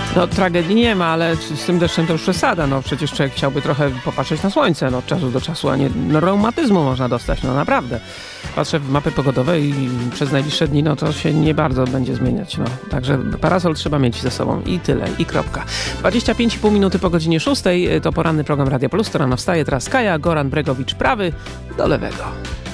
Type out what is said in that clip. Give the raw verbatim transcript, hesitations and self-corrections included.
No tragedii nie ma, ale z tym deszczem to już przesada. No przecież człowiek chciałby trochę popatrzeć na słońce no, od czasu do czasu, a nie no, reumatyzmu można dostać, no naprawdę. Patrzę w mapy pogodowe i przez najbliższe dni no to się nie bardzo będzie zmieniać. No. Także parasol trzeba mieć ze sobą i tyle, i kropka. dwadzieścia pięć i pół minuty po godzinie szóstej to poranny program Radia Plus, to rano wstaje. Teraz Kaja, Goran Bregowicz prawy do lewego.